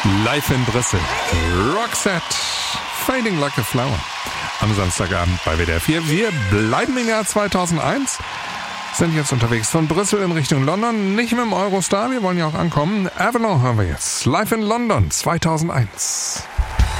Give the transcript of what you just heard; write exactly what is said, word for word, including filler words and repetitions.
Live in Brüssel. Roxette. Fading Like a Flower. Am Samstagabend bei W D R vier. Wir bleiben im Jahr zweitausendeins. Sind jetzt unterwegs von Brüssel in Richtung London. Nicht mit dem Eurostar, wir wollen ja auch ankommen. Avalon hören wir jetzt. Live in London zweitausendeins.